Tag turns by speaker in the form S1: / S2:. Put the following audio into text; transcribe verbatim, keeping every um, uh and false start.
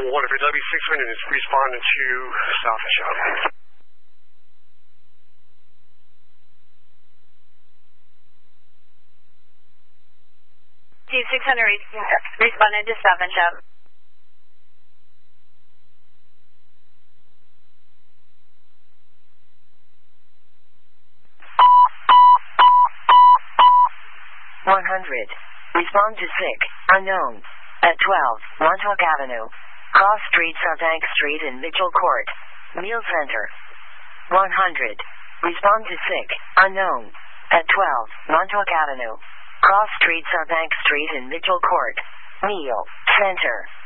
S1: one of your W six hundred is responding to South Shop.
S2: W six hundred responded to South Shop.
S3: one hundred. Respond to sick, unknown. At twelve, Montauk Avenue. Cross Street, Southbank Street and Mitchell Court. Meal Center. one hundred. Respond to sick, unknown. At twelve, Montauk Avenue. Cross Street, Southbank Street and Mitchell Court. Meal Center.